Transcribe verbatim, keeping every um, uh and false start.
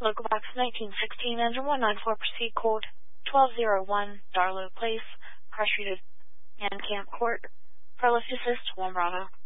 Local Box nineteen sixteen, engine one nine four, proceed code twelve oh one, Darlow Place, Car Street and Camp Court. For lift assist, one Bravo.